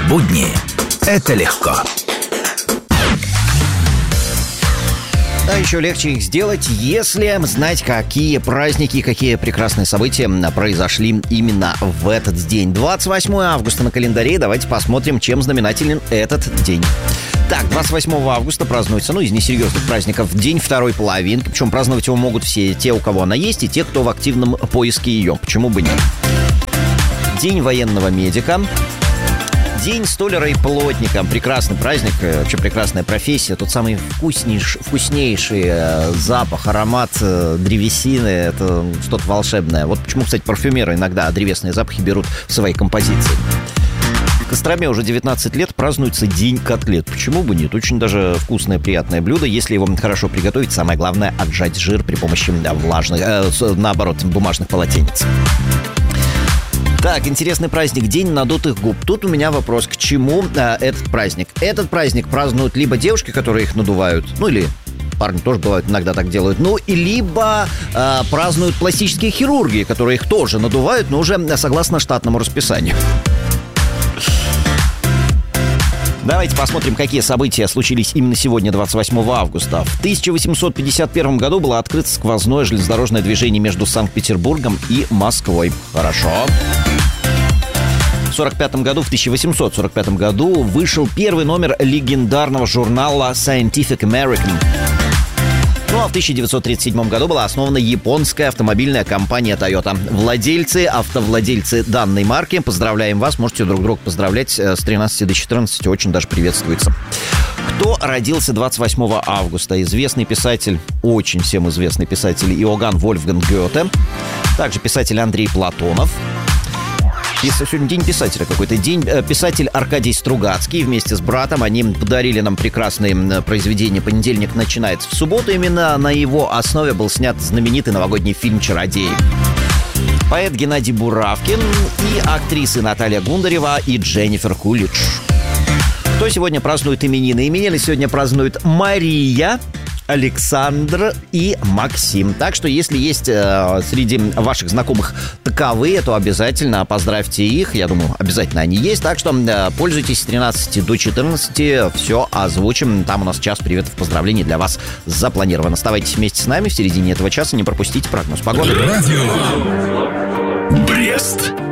Будни – это легко. А еще легче их сделать, если знать, какие праздники, какие прекрасные события произошли именно в этот день. 28 августа на календаре. Давайте посмотрим, чем знаменателен этот день. Так, 28 августа празднуется, из несерьезных праздников, день второй половинки. Причем праздновать его могут все те, у кого она есть, и те, кто в активном поиске ее. Почему бы нет? День военного медика. День столяра и плотника. Прекрасный праздник, вообще прекрасная профессия. Тот самый вкуснейший запах, аромат древесины. Это что-то волшебное. Вот почему, кстати, парфюмеры иногда древесные запахи берут в свои композиции. В Костроме уже 19 лет празднуется День котлет. Почему бы нет? Очень даже вкусное, приятное блюдо. Если его хорошо приготовить, самое главное — отжать жир при помощи бумажных полотенец. Так, интересный праздник, День надутых губ. Тут у меня вопрос, к чему этот праздник? Этот праздник празднуют либо девушки, которые их надувают, или парни тоже бывают, иногда так делают, и либо празднуют пластические хирурги, которые их тоже надувают, но уже согласно штатному расписанию. Давайте посмотрим, какие события случились именно сегодня, 28 августа. В 1851 году было открыто сквозное железнодорожное движение между Санкт-Петербургом и Москвой. Хорошо. В 1845 году вышел первый номер легендарного журнала Scientific American. А в 1937 году была основана японская автомобильная компания Toyota. Автовладельцы данной марки, поздравляем вас. Можете друг друга поздравлять с 13 до 14, очень даже приветствуется. Кто родился 28 августа? Известный писатель, очень всем известный писатель Иоганн Вольфганг Гёте. Также писатель Андрей Платонов. Сегодня день писателя какой-то. Писатель Аркадий Стругацкий вместе с братом. Они подарили нам прекрасные произведения. Понедельник начинается в субботу. Именно на его основе был снят знаменитый новогодний фильм «Чародей». Поэт Геннадий Буравкин и актрисы Наталья Гундарева и Дженнифер Кулидж. Кто сегодня празднует именины? Именины сегодня празднуют Мария, Александр и Максим. Так что, если есть среди ваших знакомых таковые, то обязательно поздравьте их. Я думаю, обязательно они есть. Так что пользуйтесь с 13 до 14. Все озвучим. Там у нас час приветов, поздравлений для вас запланирован. Оставайтесь вместе с нами в середине этого часа. Не пропустите прогноз погоды. Радио Брест.